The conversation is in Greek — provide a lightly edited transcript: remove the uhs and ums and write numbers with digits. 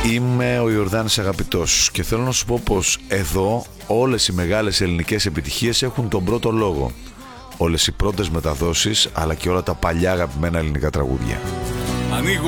Είμαι ο Ιορδάνης Αγαπητός και θέλω να σου πω πως εδώ όλες οι μεγάλες ελληνικές επιτυχίες έχουν τον πρώτο λόγο. Όλες οι πρώτες μεταδόσεις αλλά και όλα τα παλιά αγαπημένα ελληνικά τραγούδια.